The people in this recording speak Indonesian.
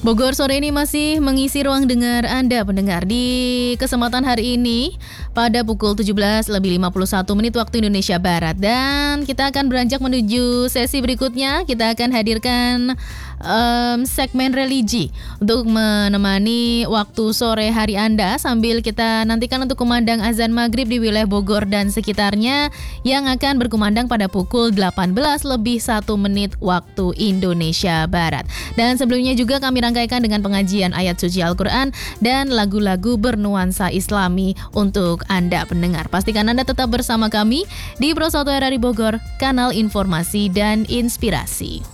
Bogor sore ini masih mengisi ruang dengar Anda pendengar di kesempatan hari ini pada pukul 17:51 waktu Indonesia Barat, dan kita akan beranjak menuju sesi berikutnya. Kita akan hadirkan segmen religi untuk menemani waktu sore hari Anda sambil kita nantikan untuk kumandang azan maghrib di wilayah Bogor dan sekitarnya yang akan berkumandang pada pukul 18:01 waktu Indonesia Barat. Dan sebelumnya juga kami rangkaikan dengan pengajian ayat suci Al-Quran dan lagu-lagu bernuansa Islami untuk Anda pendengar. Pastikan Anda tetap bersama kami di Pro 1 RRI Bogor, kanal informasi dan inspirasi.